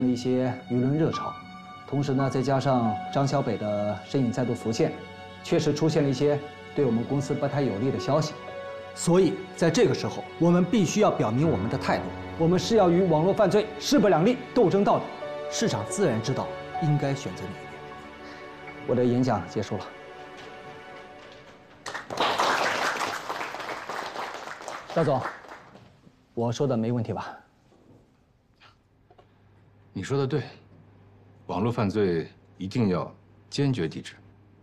一些舆论热潮，同时呢，再加上张小北的身影再度浮现，确实出现了一些对我们公司不太有利的消息。所以在这个时候，我们必须要表明我们的态度，我们是要与网络犯罪势不两立，斗争到底。市场自然知道应该选择哪一边。我的演讲结束了。赵总，我说的没问题吧？ 你说的对，网络犯罪一定要坚决抵制。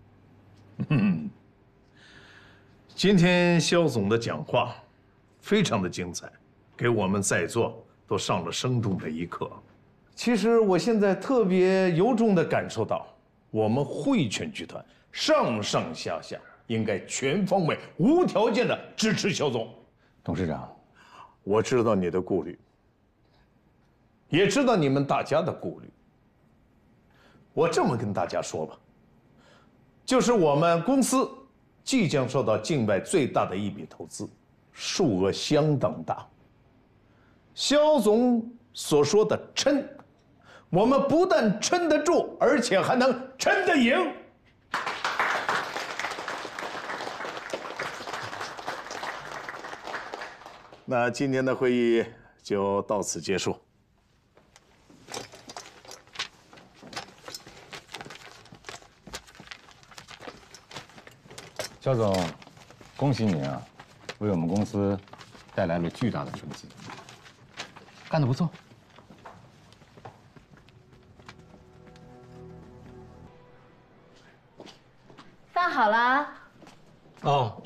今天肖总的讲话非常的精彩，给我们在座都上了生动的一课。其实我现在特别由衷的感受到，我们汇泉集团上上下下应该全方位、无条件的支持肖总。 董事长， 我知道你的顾虑，也知道你们大家的顾虑。我这么跟大家说吧，就是我们公司即将受到境外最大的一笔投资，数额相当大。肖总所说的撑，我们不但撑得住，而且还能撑得赢。那今天的会议就到此结束。 肖总，恭喜你啊，为我们公司带来了巨大的成绩，干得不错。 饭好了。 哦。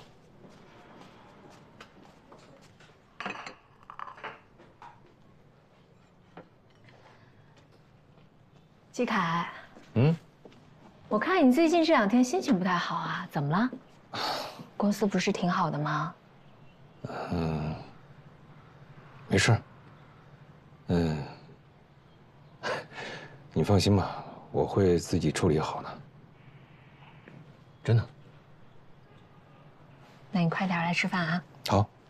季凯， 嗯， 我看你最近这2天心情不太好啊，怎么了？公司不是挺好的吗？ 没事。你放心吧，我会自己处理好的。真的。 那你快点来吃饭啊。 好。